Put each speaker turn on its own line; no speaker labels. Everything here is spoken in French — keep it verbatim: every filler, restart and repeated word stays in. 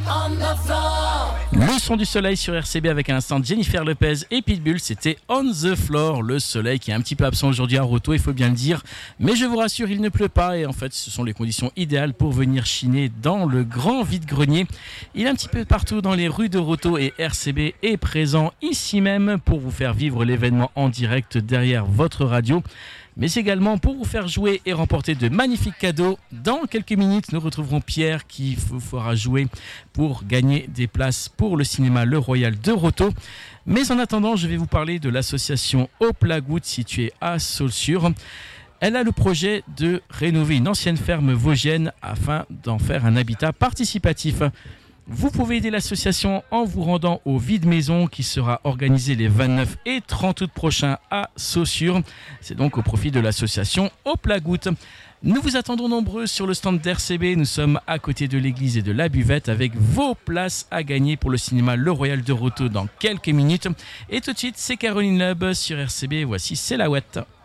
Le son du soleil sur R C B avec un instant Jennifer Lopez et Pitbull, c'était On the Floor. Le soleil qui est un petit peu absent aujourd'hui à Roto, il faut bien le dire. Mais je vous rassure, il ne pleut pas et en fait ce sont les conditions idéales pour venir chiner dans le grand vide-grenier. Il est un petit peu partout dans les rues de Roto et R C B est présent ici même pour vous faire vivre l'événement en direct derrière votre radio. Mais également pour vous faire jouer et remporter de magnifiques cadeaux. Dans quelques minutes, nous retrouverons Pierre qui vous fera jouer pour gagner des places pour le cinéma Le Royal de Roto. Mais en attendant, je vais vous parler de l'association Haut-Plat-Goutte située à Saulxures. Elle a le projet de rénover une ancienne ferme vosgienne afin d'en faire un habitat participatif. Vous pouvez aider l'association en vous rendant au Vide Maison qui sera organisé les vingt-neuf et trente août prochains à Saulxures. C'est donc au profit de l'association Haut-Plat-Goutte. Nous vous attendons nombreux sur le stand d'R C B. Nous sommes à côté de l'église et de la buvette avec vos places à gagner pour le cinéma Le Royal de Roto dans quelques minutes. Et tout de suite, c'est Caroline Loeb sur R C B. Voici C'est la Ouette.